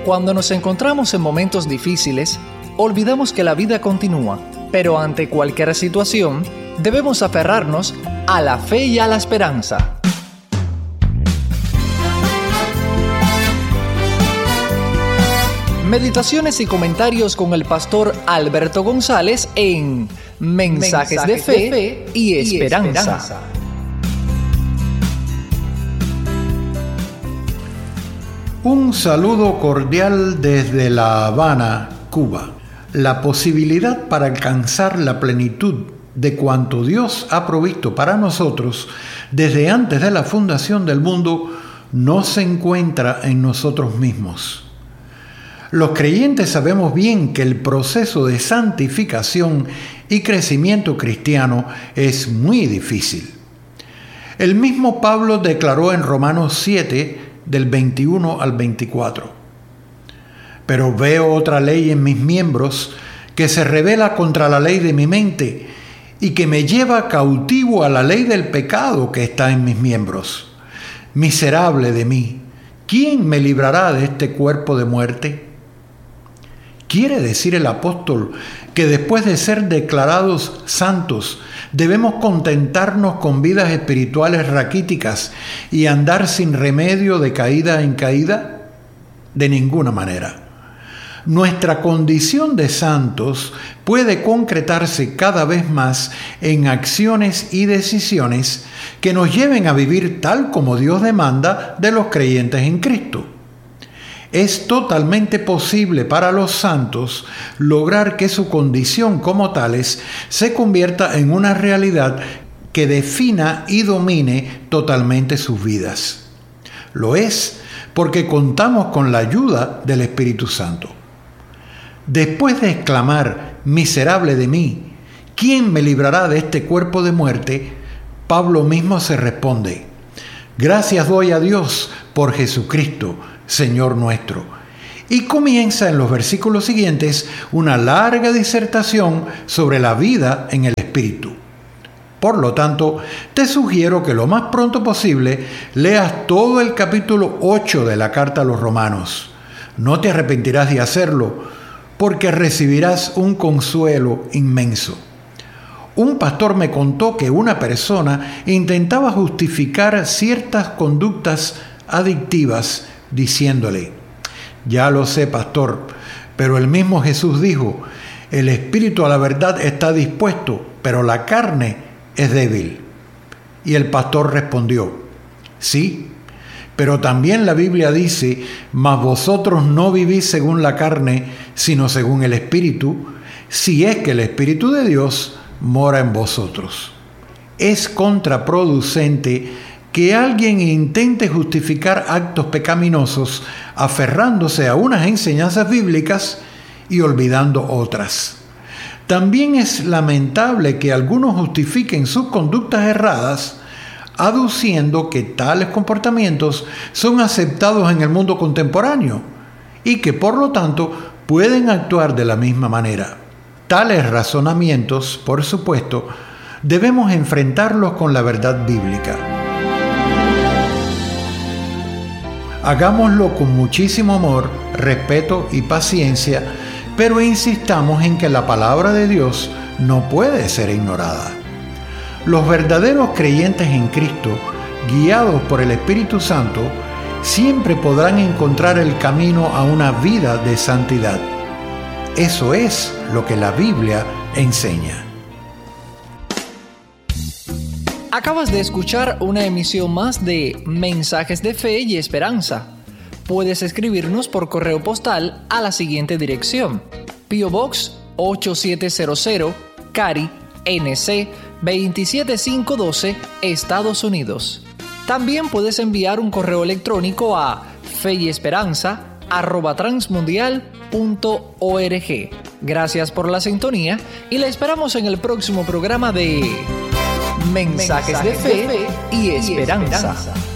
Cuando nos encontramos en momentos difíciles, olvidamos que la vida continúa, pero ante cualquier situación, debemos aferrarnos a la fe y a la esperanza. Meditaciones y comentarios con el pastor Alberto González en Mensajes de Fe y Esperanza. Un saludo cordial desde La Habana, Cuba. La posibilidad para alcanzar la plenitud de cuanto Dios ha provisto para nosotros desde antes de la fundación del mundo no se encuentra en nosotros mismos. Los creyentes sabemos bien que el proceso de santificación y crecimiento cristiano es muy difícil. El mismo Pablo declaró en Romanos 7, del 21 al 24. Pero veo otra ley en mis miembros que se rebela contra la ley de mi mente y que me lleva cautivo a la ley del pecado que está en mis miembros. Miserable de mí, ¿quién me librará de este cuerpo de muerte? Quiere decir el apóstol que después de ser declarados santos, debemos contentarnos con vidas espirituales raquíticas y andar sin remedio de caída en caída. De ninguna manera. Nuestra condición de santos puede concretarse cada vez más en acciones y decisiones que nos lleven a vivir tal como Dios demanda de los creyentes en Cristo. Es totalmente posible para los santos lograr que su condición como tales se convierta en una realidad que defina y domine totalmente sus vidas. Lo es porque contamos con la ayuda del Espíritu Santo. Después de exclamar, miserable de mí, ¿quién me librará de este cuerpo de muerte? Pablo mismo se responde, gracias doy a Dios por Jesucristo, Señor nuestro. Y comienza en los versículos siguientes una larga disertación sobre la vida en el Espíritu. Por lo tanto, te sugiero que lo más pronto posible leas todo el capítulo 8 de la carta a los Romanos. No te arrepentirás de hacerlo, porque recibirás un consuelo inmenso. Un pastor me contó que una persona intentaba justificar ciertas conductas adictivas diciéndole, ya lo sé, pastor, pero el mismo Jesús dijo, el espíritu a la verdad está dispuesto, pero la carne es débil. Y el pastor respondió, sí, pero también la Biblia dice, mas vosotros no vivís según la carne, sino según el espíritu, si es que el Espíritu de Dios mora en vosotros. Es contraproducente que alguien intente justificar actos pecaminosos aferrándose a unas enseñanzas bíblicas y olvidando otras. También es lamentable que algunos justifiquen sus conductas erradas aduciendo que tales comportamientos son aceptados en el mundo contemporáneo y que por lo tanto pueden actuar de la misma manera. Tales razonamientos, por supuesto, debemos enfrentarlos con la verdad bíblica. Hagámoslo con muchísimo amor, respeto y paciencia, pero insistamos en que la palabra de Dios no puede ser ignorada. Los verdaderos creyentes en Cristo, guiados por el Espíritu Santo, siempre podrán encontrar el camino a una vida de santidad. Eso es lo que la Biblia enseña. Acabas de escuchar una emisión más de Mensajes de Fe y Esperanza. Puedes escribirnos por correo postal a la siguiente dirección: P.O. Box 8700, Cary, NC 27512, Estados Unidos. También puedes enviar un correo electrónico a feyesperanza@transmundial.org. Gracias por la sintonía y la esperamos en el próximo programa de Mensajes de Fe y Esperanza.